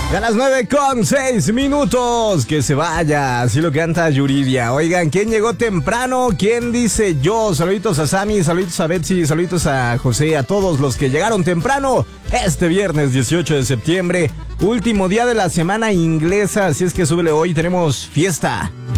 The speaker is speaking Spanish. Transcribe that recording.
A las 9:06. Que se vaya, así lo canta Yuridia. Oigan, ¿quién llegó temprano? ¿Quién dice yo? Saluditos a Sammy, saluditos a Betsy, saluditos a José, a todos los que llegaron temprano este viernes 18 de septiembre, último día de la semana inglesa, así es que súbele, hoy tenemos fiesta.